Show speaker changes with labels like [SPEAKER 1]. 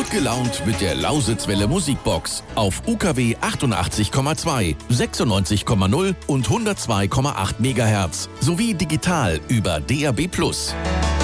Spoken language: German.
[SPEAKER 1] Gut gelaunt mit der Lausitzwelle Musikbox auf UKW 88,2, 96,0 und 102,8 MHz sowie digital über DAB+.